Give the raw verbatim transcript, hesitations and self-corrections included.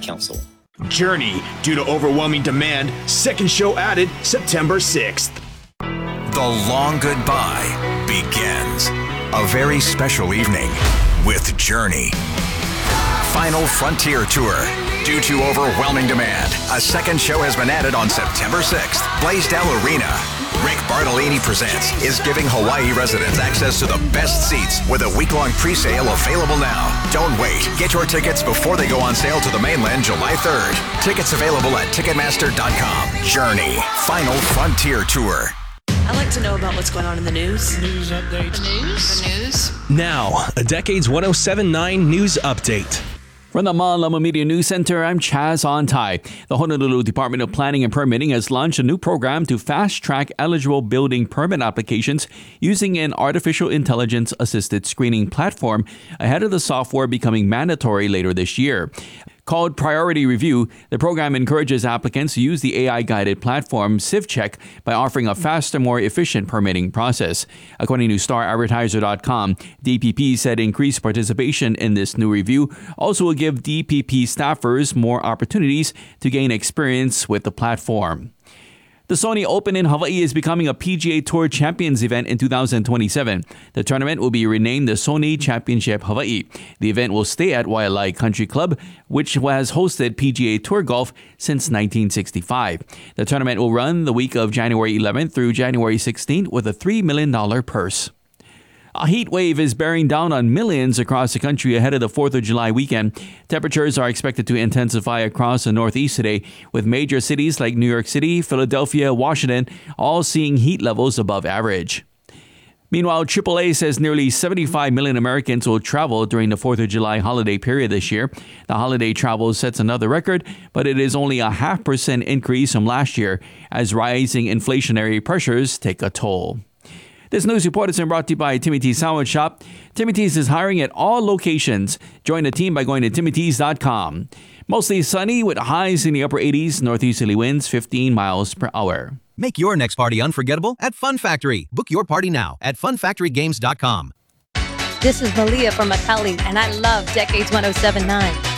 Council. Journey, due to overwhelming demand, second show added September sixth. The long goodbye begins. A very special evening with Journey. Final Frontier Tour. Due to overwhelming demand, a second show has been added on September sixth. Blaisdell Arena. Rick Bartolini Presents is giving Hawaii residents access to the best seats with a week-long pre-sale available now. Don't wait. Get your tickets before they go on sale to the mainland July third. Tickets available at Ticketmaster dot com. Journey. Final Frontier Tour. I like to know about what's going on in the news. News updates. The news? The news? Now, a Decades ten seventy-nine news update. From the Malama Media News Center, I'm Chaz Ontai. The Honolulu Department of Planning and Permitting has launched a new program to fast-track eligible building permit applications using an artificial intelligence-assisted screening platform ahead of the software becoming mandatory later this year. Called Priority Review, the program encourages applicants to use the A I-guided platform CivCheck by offering a faster, more efficient permitting process. According to Star Advertiser dot com, D P P said increased participation in this new review also will give D P P staffers more opportunities to gain experience with the platform. The Sony Open in Hawaii is becoming a P G A Tour Champions event in two thousand twenty-seven. The tournament will be renamed the Sony Championship Hawaii. The event will stay at Waialae Country Club, which has hosted P G A Tour golf since nineteen sixty-five. The tournament will run the week of January eleventh through January sixteenth with a three million dollars purse. A heat wave is bearing down on millions across the country ahead of the fourth of July weekend. Temperatures are expected to intensify across the Northeast today, with major cities like New York City, Philadelphia, Washington all seeing heat levels above average. Meanwhile, triple A says nearly seventy-five million Americans will travel during the fourth of July holiday period this year. The holiday travel sets another record, but it is only a half percent increase from last year as rising inflationary pressures take a toll. This news report is brought to you by Timmy T's Sandwich Shop. Timmy T's is hiring at all locations. Join the team by going to Timmy T's dot com. Mostly sunny with highs in the upper eighties, northeasterly winds fifteen miles per hour. Make your next party unforgettable at Fun Factory. Book your party now at fun factory games dot com. This is Malia from Makali, and I love Decades ten seventy-nine.